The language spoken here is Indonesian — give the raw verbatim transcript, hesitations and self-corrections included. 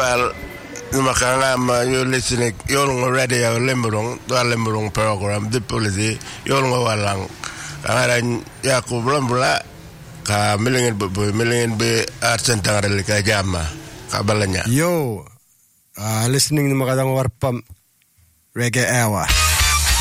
well, Numakanga, you're listening, you're on radio, Limburong, the Limburong program, the policy, you're on Walang. And Yakub Rambla, ka million bu million be art center ka jama kabalanya. Yo, uh, listening to Magadang Warpam Reggae Hour.